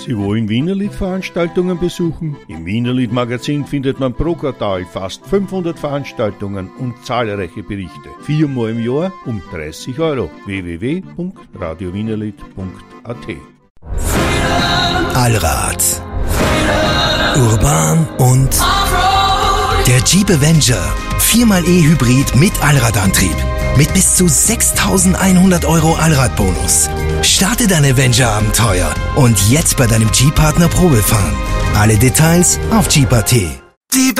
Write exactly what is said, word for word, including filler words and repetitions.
Sie wollen Wienerlied-Veranstaltungen besuchen? Im Wienerlied-Magazin findet man pro Quartal fast fünfhundert Veranstaltungen und zahlreiche Berichte. Viermal im Jahr um dreißig Euro. w w w punkt radio wienerlied punkt a t. Allrad, urban und der Jeep Avenger, vier mal E-Hybrid mit Allradantrieb. Mit bis zu sechstausendeinhundert Euro Allradbonus. Starte dein Avenger-Abenteuer und jetzt bei deinem Jeep-Partner Probefahren. Alle Details auf Jeep punkt a t.